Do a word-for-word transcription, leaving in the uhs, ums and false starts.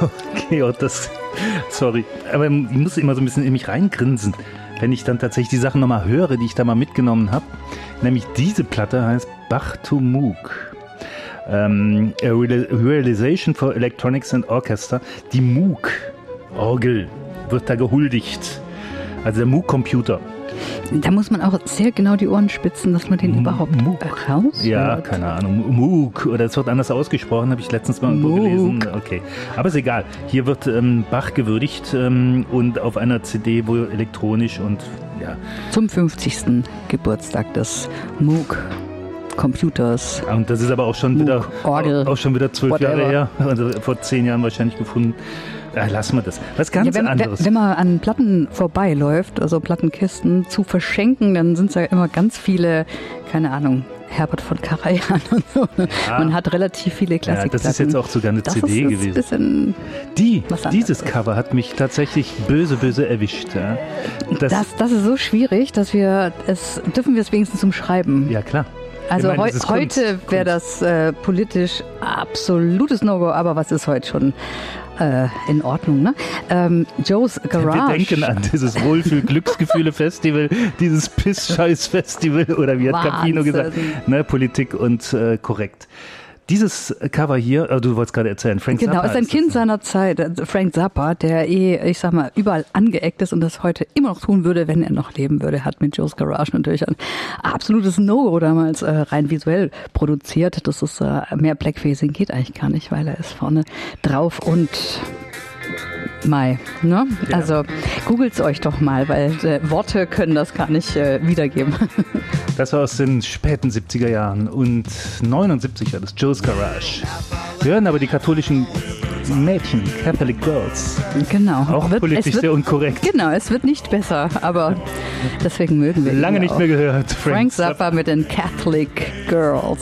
Okay, oh, das, sorry. Aber ich muss immer so ein bisschen in mich reingrinsen, wenn ich dann tatsächlich die Sachen nochmal höre, die ich da mal mitgenommen habe. Nämlich diese Platte heißt Bach to Moog. Ähm, a Realization for Electronics and Orchestra. Die Moog-Orgel wird da gehuldigt. Also der Moog-Computer. Da muss man auch sehr genau die Ohren spitzen, dass man den M- überhaupt Moog. raushört. Ja, keine Ahnung. Moog. Oder es wird anders ausgesprochen, habe ich letztens mal irgendwo gelesen. Okay. Aber ist egal. Hier wird ähm, Bach gewürdigt ähm, und auf einer C D, wo elektronisch und ja. Zum fünfzigsten Geburtstag des Moog Computers. Und das ist aber auch schon wieder Orgel, auch schon wieder zwölf Jahre her. Also vor zehn Jahren wahrscheinlich gefunden. Ja, lassen wir das. Was ganz ja, wenn, anderes. Wenn man an Platten vorbeiläuft, also Plattenkisten zu verschenken, dann sind es ja immer ganz viele, keine Ahnung, Herbert von Karajan und so. Ja. Man hat relativ viele Klassikplatten. Ja, das ist jetzt auch sogar eine das C D ist, gewesen. Ein bisschen Die, dieses Cover hat mich tatsächlich böse, böse erwischt. Ja. Das, das, das ist so schwierig, dass wir es, dürfen wir es wenigstens umschreiben. Ja, klar. Also ich meine, heu, heute wäre das äh, politisch absolutes No-Go, aber was ist heute schon äh, in Ordnung, ne? Ähm, Joe's Garage. Wir denken an dieses Wohlfühl-Glücksgefühle-Festival, dieses Piss-Scheiß-Festival oder wie hat Capino gesagt, ne, Politik und äh, korrekt. Dieses Cover hier, oh, du wolltest gerade erzählen, Frank genau, Zappa. Genau, ist ein Kind seiner Zeit, Frank Zappa, der eh, ich sag mal, überall angeeckt ist und das heute immer noch tun würde, wenn er noch leben würde. Hat mit Joe's Garage natürlich ein absolutes No-Go damals äh, rein visuell produziert. Das ist äh, mehr Blackfacing geht eigentlich gar nicht, weil er ist vorne drauf und Mai, ne? Ja. Also googelt's euch doch mal, weil äh, Worte können das gar nicht äh, wiedergeben. Das war aus den späten siebziger Jahren und neunundsiebzig war das Joe's Garage. Wir hören aber die katholischen Mädchen, Catholic Girls. Genau. Auch wird, politisch wird, sehr unkorrekt. Genau, es wird nicht besser, aber deswegen mögen wir ihn. Lange nicht auch. mehr gehört. Frank, Frank Zappa mit den Catholic Girls.